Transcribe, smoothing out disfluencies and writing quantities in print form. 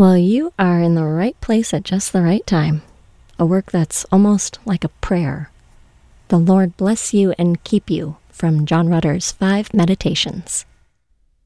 Well, you are in the right place at just the right time. A work that's almost like a prayer. The Lord bless you and keep you from John Rutter's 5 Meditations.